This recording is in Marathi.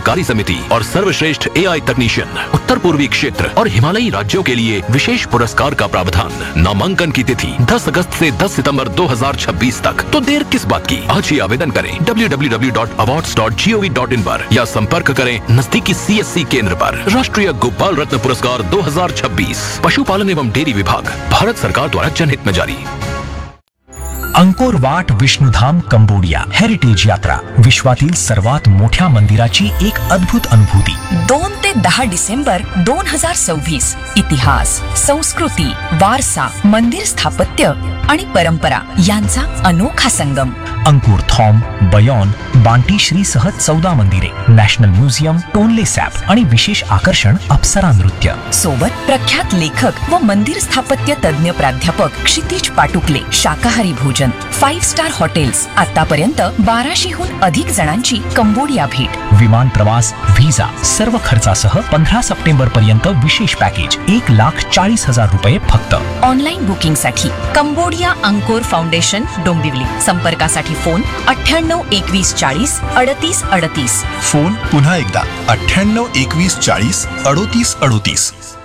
सहकारी समिति और सर्वश्रेष्ठ AI तकनीशियन, उत्तर पूर्वी क्षेत्र और हिमालयी राज्यों के लिए विशेष पुरस्कार का प्रावधान। नामांकन की तिथि 10 अगस्त से 10 सितंबर 2026 तक। तो देर किस बात की, आज ही आवेदन करें www.awards.gov.in पर या संपर्क करें नजदीकी CSC केंद्र पर। राष्ट्रीय गोपाल रत्न पुरस्कार 2026 पशुपालन एवं डेयरी विभाग, भारत सरकार द्वारा जनहित में जारी। Angkor Wat Vishnudham Cambodia heritage यात्रा, विश्वातील सर्वात मोठ्या मंदिराची एक अद्भुत अनुभूती। 2 ते 10 डिसेंबर 2026। इतिहास, संस्कृती, वारसा, मंदिर स्थापत्य आणि परंपरा यांचा अनोखा संगम। अंकुर थॉम, बयोन, बांटी श्री सह 14 मंदिरे, नॅशनल म्युझियम, टोनले सॅप आणि विशेष आकर्षण अप्सरा नृत्य सोबत प्रख्यात लेखक व मंदिर स्थापत्य तज्ञ प्राध्यापक क्षितिज पाटुकले, शाकाहारी भोजन, 5 स्टार हॉटेल्स। आतापर्यंत 1200हून अधिक जणांची कंबोडिया भेट। विमान प्रवास, व्हिसा सर्व खर्चासह 15 सप्टेंबर पर्यंत विशेष पॅकेज 1,40,000 रुपये फक्त। ऑनलाईन बुकिंग साठी कंबोडिया अंकोर फाउंडेशन डोंबिवली। संपर्कासाठी फोन 98 21 40 38 38। फोन पुन्हा एकदा 98 21 40 38 38।